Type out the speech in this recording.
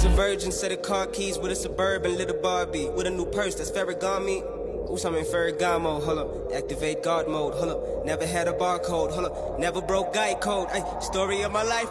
a virgin, set of car keys with a Suburban, little Barbie. With a new purse that's Ferragamo. Ooh, I'm in Ferragamo, hold up. Activate God mode, hold up. Never had a barcode, hold up. Never broke guy code, ay. Story of my life,